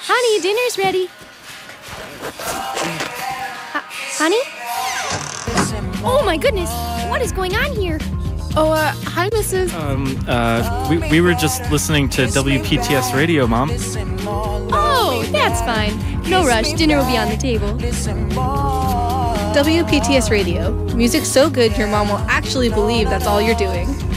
Honey, dinner's ready. Honey? Oh my goodness, what is going on here? Oh, hi, Mrs. We were just listening to WPTS radio, Mom. Oh, that's fine. No rush, dinner will be on the table. WPTS Radio. Music so good your mom will actually believe that's all you're doing.